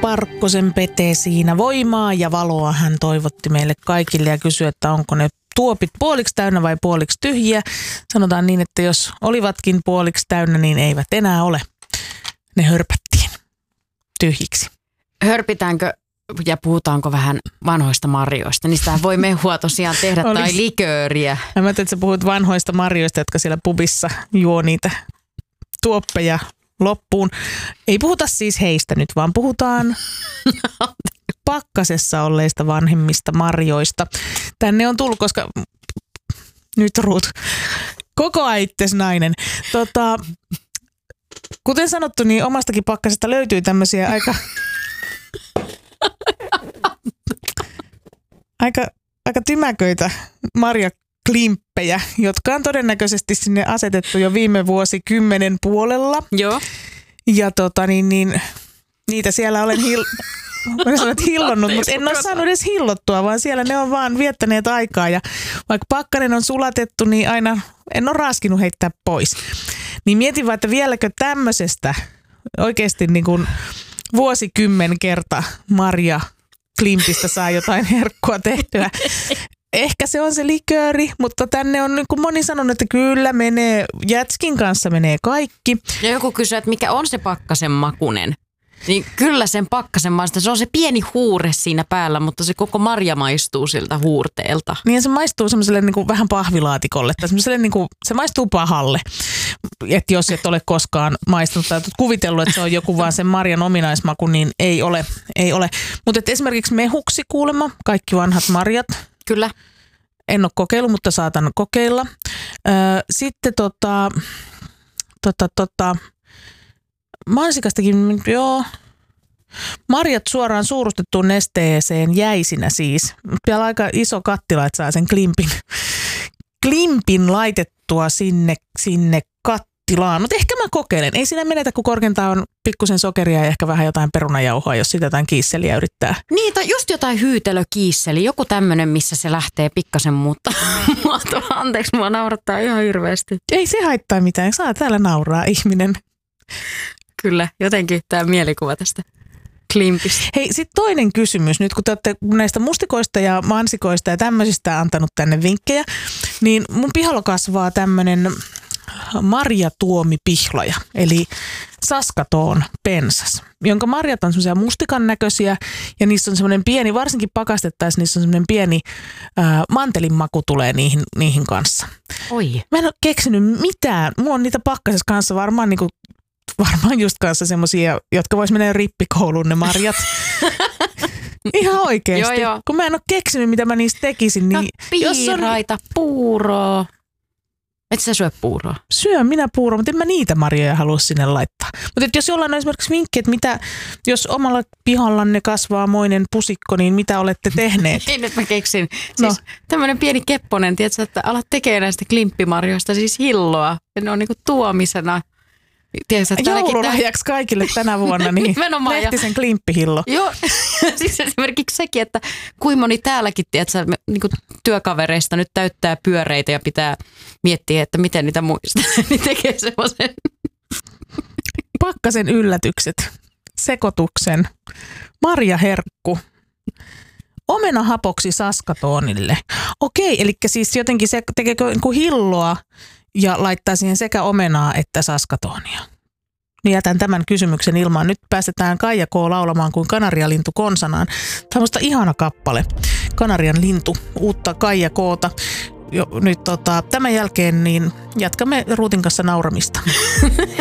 Parkkosen Pete siinä. Voimaa ja valoa hän toivotti meille kaikille ja kysyi, että onko ne tuopit puoliksi täynnä vai puoliksi tyhjiä. Sanotaan niin, että jos olivatkin puoliksi täynnä, niin eivät enää ole. Ne hörpättiin tyhjiksi. Hörpitäänkö ja puhutaanko vähän vanhoista marjoista? Niistä voi mehua tosiaan tehdä tai likööriä. Mä ajattelin, että sä puhut vanhoista marjoista, jotka siellä pubissa juo niitä tuoppeja loppuun. Ei puhuta siis heistä nyt, vaan puhutaan pakkasessa olleista vanhemmista marjoista. Tänne on tullut, koska nyt Ruut, koko itses nainen. Kuten sanottu, niin omastakin pakkasesta löytyy tämmöisiä aika tymäköitä marjaklimppejä, jotka on todennäköisesti sinne asetettu jo viime vuosikymmenen puolella. Joo. Ja niitä siellä olen hillonnut, mutta en ole saanut edes hillottua, vaan siellä ne on vaan viettäneet aikaa. Ja vaikka pakkanen on sulatettu, niin aina en ole raskinut heittää pois. Niin mietin vaan, että vieläkö tämmöisestä oikeasti niin kuin vuosikymmen kerta Marja Klimpistä saa jotain herkkua tehtyä. Ehkä se on se likööri, mutta tänne on niin kuin moni sanonut, että kyllä menee, jätskin kanssa menee kaikki. Ja joku kysyy, että mikä on se pakkasen makunen. Niin kyllä sen pakkasen maista, se on se pieni huure siinä päällä, mutta se koko marja maistuu siltä huurteelta. Niin ja se maistuu semmoiselle niin kuin vähän pahvilaatikolle tai semmoiselle niin kuin, se maistuu pahalle. Että jos et ole koskaan maistunut tai kuvitellut, että se on joku vaan sen marjan ominaismaku, niin ei ole. Mutta esimerkiksi mehuksi kuulemma, kaikki vanhat marjat. Kyllä. En ole kokeillut, mutta saatan kokeilla. Sitten mansikastakin, joo. Marjat suoraan suurustettuun nesteeseen jäisinä siis. Vielä aika iso kattila, että saa sen klimpin laitettua sinne kattilaan. Mutta ehkä mä kokeilen. Ei siinä menetä, kun korkeintaan on pikkusen sokeria ja ehkä vähän jotain perunajauhoa, jos sitä jotain kiisseliä yrittää. Niin, tai just jotain hyytelökiisseli. Joku tämmönen, missä se lähtee pikkasen muuttaa. Anteeksi, mua naurattaa ihan hirveästi. Ei se haittaa mitään. Saa täällä nauraa ihminen. Kyllä, jotenkin tämä mielikuva tästä klimpistä. Hei, sitten toinen kysymys. Nyt kun te olette näistä mustikoista ja mansikoista ja tämmöisistä antanut tänne vinkkejä, niin mun pihalla kasvaa tämmöinen marjatuomipihlaja, eli saskatoon pensas, jonka marjat on semmoisia mustikan näköisiä ja niissä on semmoinen pieni, varsinkin pakastettaisiin, niissä on semmoinen pieni mantelin maku tulee niihin kanssa. Oi. Mä en ole keksinyt mitään. Mulla on niitä pakkasessa kanssa varmaan just kanssa semmoisia, jotka vois mennä rippikouluun ne marjat. Ihan oikeesti. Joo. Kun mä en ole keksinyt, mitä mä niistä tekisin. Niin piiraita, puuroa. Et sä syö puuroa? Syön minä puuroa, mutta en mä niitä marjoja halua sinne laittaa. Mutta jos jollain on esimerkiksi vinkki, että mitä, jos omalla pihallanne kasvaa moinen pusikko, niin mitä olette tehneet? Ei nyt mä keksin. Siis tämmönen pieni kepponen, tiedätkö, että alat tekee näistä klimppimarjoista siis hilloa. Ja ne on niinku tuomisena. Joululahjaksi kaikille tänä vuonna, niin Lehtisen klimppihillo. Joo, siis esimerkiksi sekin, että kuinka moni täälläkin, tiedätkö, niin työkavereista nyt täyttää pyöreitä ja pitää miettiä, että miten niitä muistaa, niin tekee semmoisen. Pakkasen yllätykset, sekoituksen, marjaherkku, omenahapoksi saskatoonille. Okei, eli siis jotenkin se tekeekö hilloa ja laittaa siihen sekä omenaa että saskatoonia. Niin jätän tämän kysymyksen ilmaan. Nyt päästetään Kaija K. laulamaan kuin Kanarialintu konsanaan. Tämmöistä ihana kappale. Kanarian lintu, uutta Kaija K:ta. Nyt tämän jälkeen niin jatkamme Ruutin kanssa nauramista.